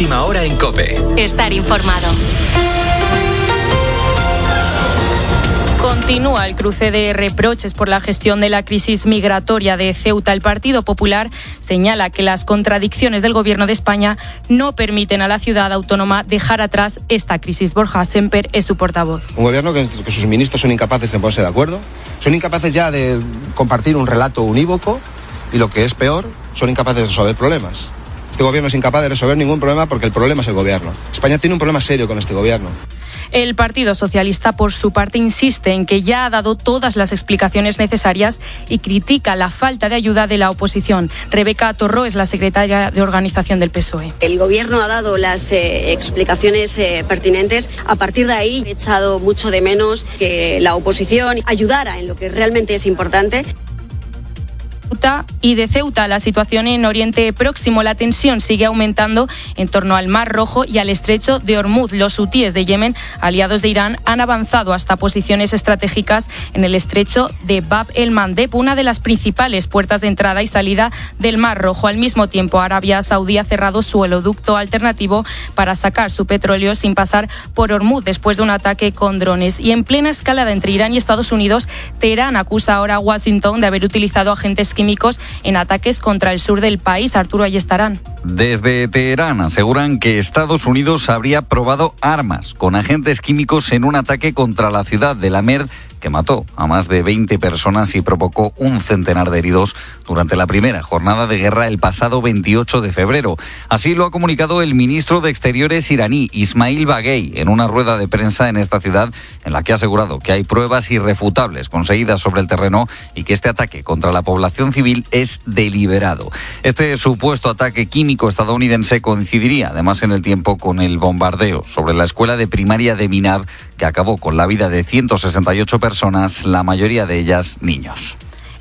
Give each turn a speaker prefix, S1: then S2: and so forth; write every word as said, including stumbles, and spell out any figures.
S1: Última hora en COPE.
S2: Estar informado.
S3: Continúa el cruce de reproches por la gestión de la crisis migratoria de Ceuta. El Partido Popular señala que las contradicciones del Gobierno de España no permiten a la ciudad autónoma dejar atrás esta crisis. Borja Semper es su portavoz.
S4: Un gobierno que, que sus ministros son incapaces de ponerse de acuerdo, son incapaces ya de compartir un relato unívoco y, lo que es peor, son incapaces de resolver problemas. Este gobierno es incapaz de resolver ningún problema porque el problema es el gobierno. España tiene un problema serio con este gobierno.
S3: El Partido Socialista, por su parte, insiste en que ya ha dado todas las explicaciones necesarias y critica la falta de ayuda de la oposición. Rebeca Torró es la secretaria de Organización del P S O E.
S5: El Gobierno ha dado las eh, explicaciones eh, pertinentes. A partir de ahí, he echado mucho de menos que la oposición ayudara en lo que realmente es importante.
S3: Y de Ceuta, la situación en Oriente Próximo, la tensión sigue aumentando en torno al Mar Rojo y al estrecho de Hormuz. Los hutíes de Yemen, aliados de Irán, han avanzado hasta posiciones estratégicas en el estrecho de Bab el Mandeb, una de las principales puertas de entrada y salida del Mar Rojo. Al mismo tiempo, Arabia Saudí ha cerrado su oleoducto alternativo para sacar su petróleo sin pasar por Hormuz después de un ataque con drones. Y en plena escalada entre Irán y Estados Unidos, Teherán acusa ahora a Washington de haber utilizado agentes químicos en ataques contra el sur del país. Arturo Ayestarán.
S6: Desde Teherán aseguran que Estados Unidos habría probado armas con agentes químicos en un ataque contra la ciudad de Lamed, que mató a más de veinte personas y provocó un centenar de heridos durante la primera jornada de guerra el pasado veintiocho de febrero. Así lo ha comunicado el ministro de Exteriores iraní, Ismail Baghei, en una rueda de prensa en esta ciudad, en la que ha asegurado que hay pruebas irrefutables conseguidas sobre el terreno y que este ataque contra la población civil es deliberado. Este supuesto ataque químico estadounidense coincidiría además en el tiempo con el bombardeo sobre la escuela de primaria de Minab, que acabó con la vida de ciento sesenta y ocho personas, la mayoría de ellas niños.